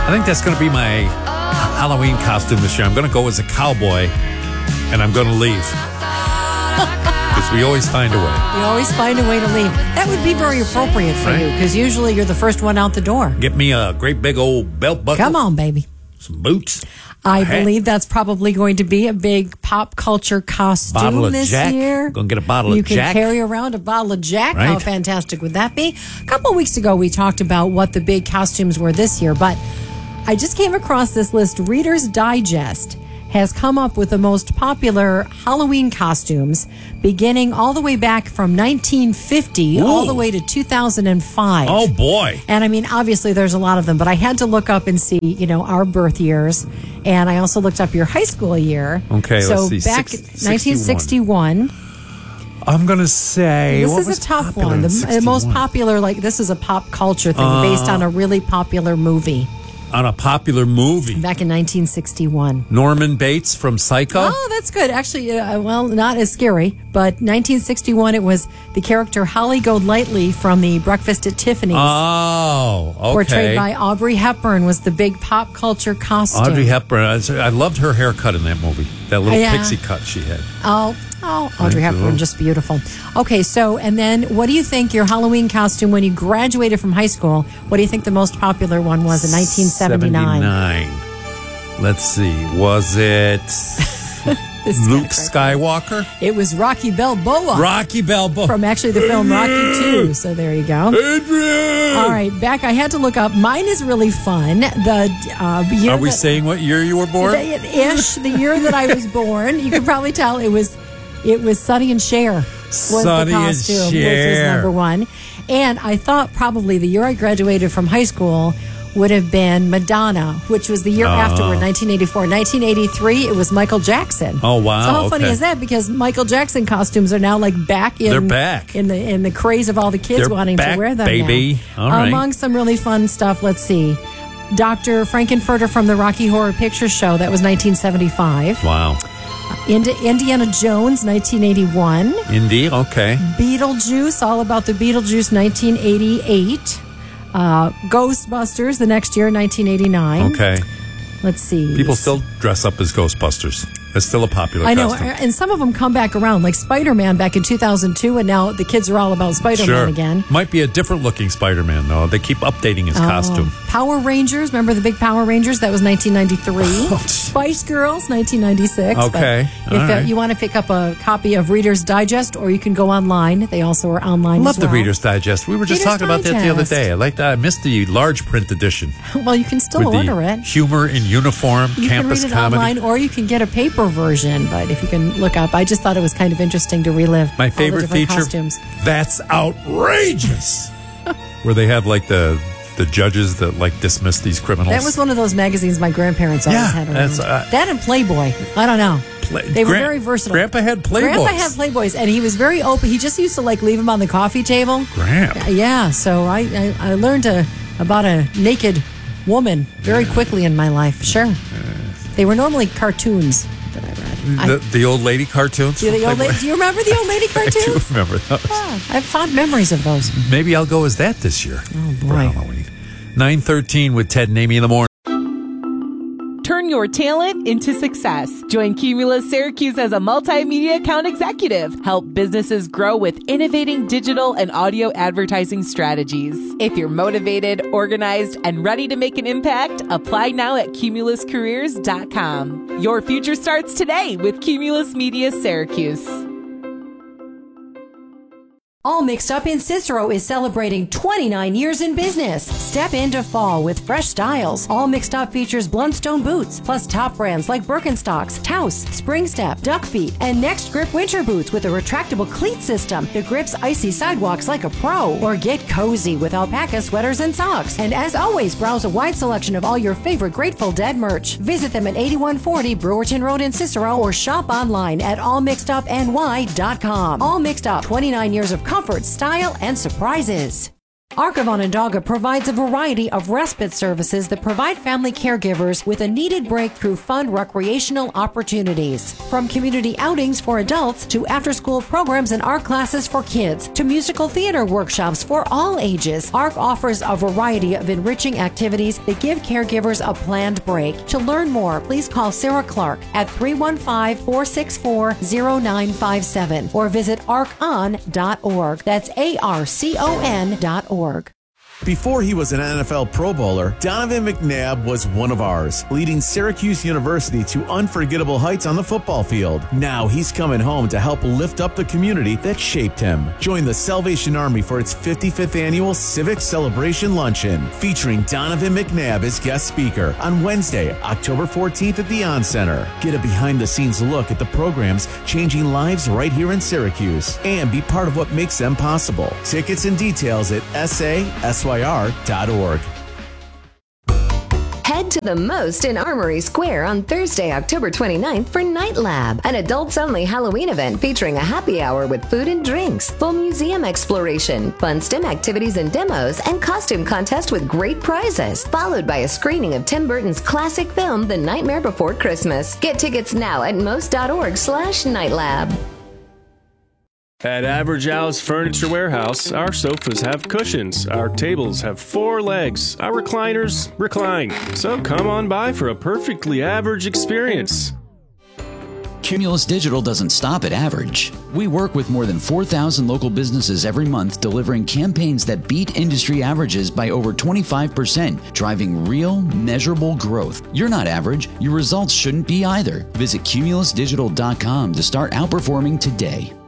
I think that's going to be my Halloween costume this year. I'm going to go as a cowboy, and I'm going to leave. Because we always find a way. You always find a way to leave. That would be very appropriate for you, because usually you're the first one out the door. Get me a great big old belt buckle. Come on, baby. Some boots. I believe that's probably going to be a big pop culture costume bottle of this Jack. year. Going to get a bottle of Jack. You can carry around a bottle of Jack. Right. How fantastic would that be? A couple of weeks ago, we talked about what the big costumes were this year, but I just came across this list. Reader's Digest has come up with the most popular Halloween costumes beginning all the way back from 1950 all the way to 2005. Oh, boy. And I mean, obviously there's a lot of them, but I had to look up and see, our birth years. And I also looked up your high school year. Okay, so let's see. back 1961. I'm going to say... This is a tough one. The most popular, this is a pop culture thing based on a really popular movie. On a popular movie. Back in 1961. Norman Bates from Psycho? Oh, that's good. Actually, not as scary, but 1961, it was the character Holly Golightly from the Breakfast at Tiffany's. Oh, okay. Portrayed by Audrey Hepburn was the big pop culture costume. Audrey Hepburn. I loved her haircut in that movie. That little pixie cut she had. Audrey Hepburn, just beautiful. Okay, so, and then what do you think your Halloween costume when you graduated from high school, what do you think the most popular one was in 1979? 79. Let's see. Was it Luke Skywalker? It was Rocky Balboa. Rocky Balboa. From actually the film Rocky 2. So there you go. Adrian! All right, back. I had to look up. Mine is really fun. Are we saying what year you were born? The year that I was born. You can probably tell it was Sonny and Cher. Sonny and Cher. Which was number one. And I thought probably the year I graduated from high school would have been Madonna, which was the year afterward, 1984. 1983, it was Michael Jackson. Oh, wow. So how funny is that? Because Michael Jackson costumes are now back in... They're back. In the craze of all the kids wanting to wear them baby. now. All right. Among some really fun stuff, let's see. Dr. Frankenfurter from the Rocky Horror Picture Show, that was 1975. Wow. Indiana Jones, 1981. Indeed, okay. Beetlejuice, all about the Beetlejuice, 1988. Ghostbusters, the next year, 1989. Okay. Let's see. People still dress up as Ghostbusters. It's still a popular costume. And some of them come back around, like Spider-Man back in 2002, and now the kids are all about Spider-Man again. Might be a different looking Spider-Man, though. They keep updating his costume. Power Rangers, remember the big Power Rangers? That was 1993. Spice Girls, 1996. Okay. If you want to pick up a copy of Reader's Digest, or you can go online. They also are online I love as well. the Reader's Digest. We were just talking about that the other day. I like that. I missed the large print edition. Well, you can still order it. Humor in uniform, you campus can read it comedy. online, or you can get a paper version. But if you can look up, I just thought it was kind of interesting to relive my favorite all the different feature. Costumes. That's outrageous. Where they have the judges that dismiss these criminals. That was one of those magazines my grandparents always had around. That and Playboy. I don't know. They were very versatile. Grandpa had Playboys, and he was very open. He just used to leave them on the coffee table. Gramp. Yeah, so I learned about a naked woman very quickly in my life. Sure. They were normally cartoons that I read. The old lady cartoons? Do you remember the old lady cartoons? I do remember those. Yeah, I have fond memories of those. Maybe I'll go as that this year. Oh, boy. For Halloween. 9:13 with Ted and Amy in the morning. Turn your talent into success. Join Cumulus Syracuse as a multimedia account executive. Help businesses grow with innovating digital and audio advertising strategies. If you're motivated, organized, and ready to make an impact, apply now at cumuluscareers.com. Your future starts today with Cumulus Media Syracuse. All Mixed Up in Cicero is celebrating 29 years in business. Step into fall with fresh styles. All Mixed Up features Blundstone boots, plus top brands like Birkenstocks, Taos, Spring Step, Duck Feet, and Next Grip winter boots with a retractable cleat system that grips icy sidewalks like a pro. Or get cozy with alpaca sweaters and socks. And as always, browse a wide selection of all your favorite Grateful Dead merch. Visit them at 8140 Brewerton Road in Cicero or shop online at allmixedupny.com. All Mixed Up, 29 years of comfort, style, and surprises. ARC of Onondaga provides a variety of respite services that provide family caregivers with a needed break through fun recreational opportunities. From community outings for adults to after-school programs and art classes for kids to musical theater workshops for all ages, ARC offers a variety of enriching activities that give caregivers a planned break. To learn more, please call Sarah Clark at 315-464-0957 or visit arcon.org. That's ARCON.org. Before he was an NFL Pro Bowler, Donovan McNabb was one of ours, leading Syracuse University to unforgettable heights on the football field. Now he's coming home to help lift up the community that shaped him. Join the Salvation Army for its 55th annual Civic Celebration Luncheon, featuring Donovan McNabb as guest speaker on Wednesday, October 14th at the On Center. Get a behind-the-scenes look at the programs changing lives right here in Syracuse and be part of what makes them possible. Tickets and details at SYR.org. Head to the Most in Armory Square on Thursday, October 29th for Night Lab, an adults-only Halloween event featuring a happy hour with food and drinks, full museum exploration, fun STEM activities and demos, and costume contest with great prizes, followed by a screening of Tim Burton's classic film, The Nightmare Before Christmas. Get tickets now at most.org/nightlab. At Average Al's Furniture Warehouse, our sofas have cushions, our tables have 4 legs, our recliners recline. So come on by for a perfectly average experience. Cumulus Digital doesn't stop at average. We work with more than 4,000 local businesses every month, delivering campaigns that beat industry averages by over 25%, driving real, measurable growth. You're not average. Your results shouldn't be either. Visit cumulusdigital.com to start outperforming today.